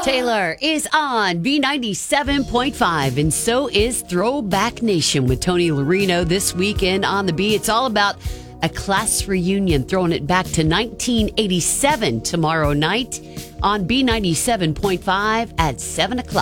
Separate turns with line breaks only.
Taylor is on B97.5, and so is Throwback Nation with Tony Larino this weekend on the B. It's all about a class reunion, throwing it back to 1987 tomorrow night on B97.5 at 7 o'clock.